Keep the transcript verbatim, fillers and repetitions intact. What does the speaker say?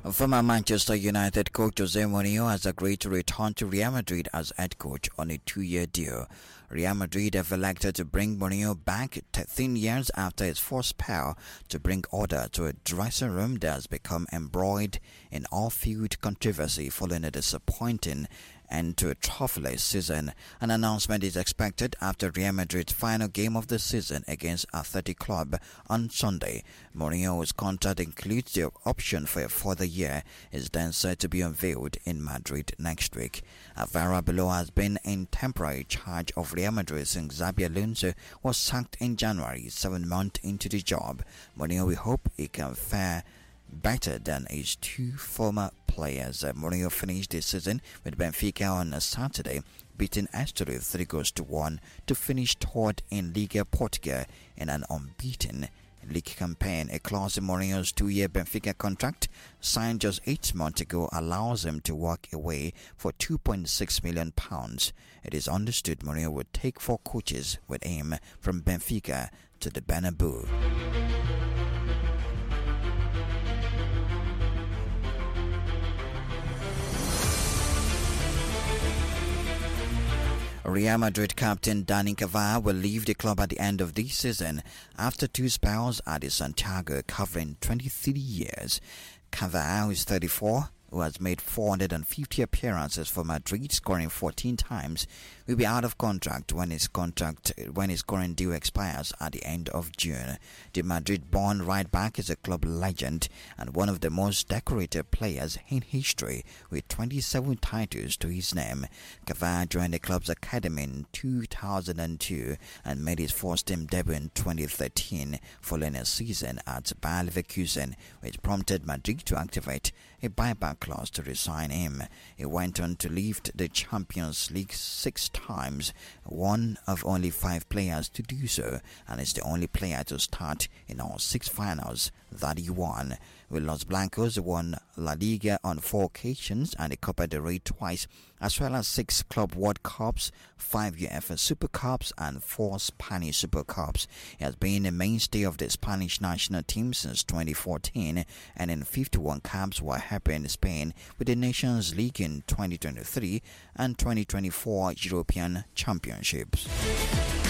Former Manchester United coach Jose Mourinho has agreed to return to Real Madrid as head coach on a two-year deal. Real Madrid have elected to bring Mourinho back thirteen years after his first spell to bring order to a dressing room that has become embroiled in off-field controversy following a disappointing end to a trophyless season. An announcement is expected after Real Madrid's final game of the season against Athletic Club on Sunday. Mourinho's contract includes the option for a further year is then said to be unveiled in Madrid next week. Alvaro Beloa has been in temporary charge of Real Madrid since Xabi Alonso was sacked in January, seven months into the job. Mourinho will hope he can fare better than his two former players. Uh, Mourinho finished the season with Benfica on a Saturday, beating Estoril three goals to one to finish third in Liga Portugal in an unbeaten league campaign. A clause in Mourinho's two-year Benfica contract, signed just eight months ago, allows him to walk away for two point six million pounds. It is understood Mourinho would take four coaches with him from Benfica to the Bernabeu. Real Madrid captain Dani Carvajal will leave the club at the end of this season after two spells at the Santiago covering twenty-three years. Carvajal is thirty-four, who has made four hundred fifty appearances for Madrid, scoring fourteen times, will be out of contract when his contract when his current deal expires at the end of June. The Madrid-born right-back is a club legend and one of the most decorated players in history, with twenty-seven titles to his name. Carvajal joined the club's academy in two thousand two and made his first team debut in twenty thirteen, following a season at Bayer Leverkusen, which prompted Madrid to activate a buyback clause to resign him. He went on to lift the Champions League six times, one of only five players to do so, and is the only player to start in all six finals that he won. With Los Blancos, won La Liga on four occasions and the Copa del Rey twice, as well as six Club World Cups, five UEFA Super Cups, and four Spanish Super Cups. He has been a mainstay of the Spanish national team since twenty fourteen, and in fifty-one caps while helping Spain with the Nations League in twenty twenty-three and twenty twenty-four European Championships.